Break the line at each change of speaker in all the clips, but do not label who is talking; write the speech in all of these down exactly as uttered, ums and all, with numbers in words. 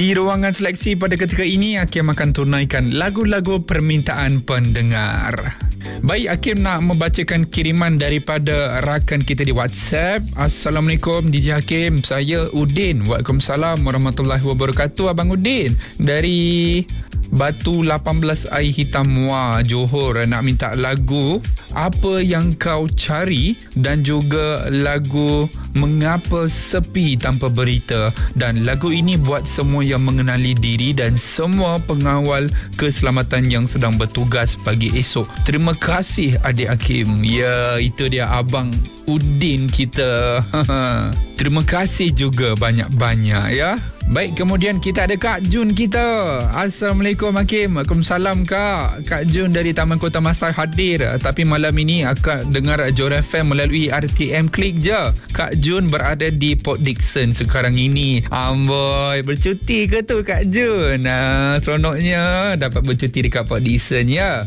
Di ruangan seleksi pada ketika ini, Hakim akan tunaikan lagu-lagu permintaan pendengar. Baik, Hakim nak membacakan kiriman daripada rakan kita di WhatsApp. Assalamualaikum D J Hakim, saya Udin. Waalaikumsalam warahmatullahi wabarakatuh, Abang Udin. Dari Batu lapan belas Air Hitam Muar, Johor, nak minta lagu Apa Yang Kau Cari dan juga lagu Mengapa Sepi Tanpa Berita. Dan lagu ini buat semua yang mengenali diri dan semua pengawal keselamatan yang sedang bertugas pagi esok. Terima kasih adik Hakim. Ya, itu dia Abang Udin kita. Terima kasih juga banyak-banyak ya. Baik, kemudian kita ada Kak Jun kita. Assalamualaikum Hakim. Waalaikumsalam Kak. Kak Jun dari Taman Kota Masai hadir. Tapi malam ini akan dengar Johor F M melalui R T M Klik je. Kak Jun berada di Port Dickson sekarang ini. Amboi, bercuti ke tu Kak Jun? Ah, seronoknya dapat bercuti dekat Port Dickson ya.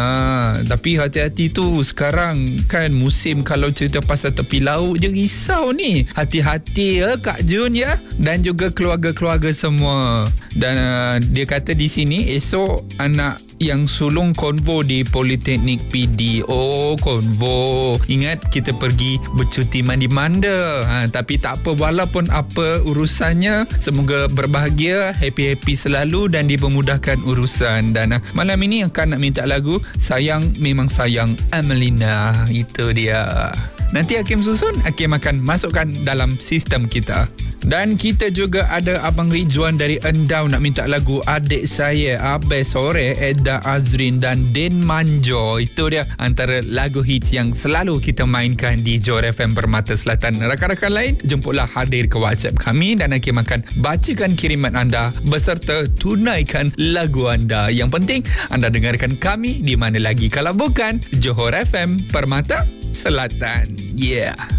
Ah, tapi hati-hati tu, sekarang kan musim kalau cerita pasal tepi laut je risau ni. Hati-hati ya Kak Jun ya, dan juga keluarga-keluarga semua. Dan uh, dia kata di sini esok anak yang sulung konvo di Politeknik P D. Oh, konvo. Ingat kita pergi bercuti mandi-manda. Ha, tapi tak apa, walaupun apa urusannya, semoga berbahagia, happy-happy selalu dan dipermudahkan urusan. Dan uh, malam ini akan nak minta lagu Sayang Memang Sayang Amelina. Itu dia. Nanti Hakim susun, Hakim akan masukkan dalam sistem kita. Dan kita juga ada Abang Ridzuan dari Endau nak minta lagu Adik Saya Abai Sore, Eda Azrin dan Den Manjo. Itu dia antara lagu hits yang selalu kita mainkan di Johor F M Permata Selatan. Rakan-rakan lain, jemputlah hadir ke WhatsApp kami dan Hakim akan bacakan kiriman anda beserta tunaikan lagu anda. Yang penting anda dengarkan kami di mana lagi kalau bukan Johor F M Permata Selatan. Yeah.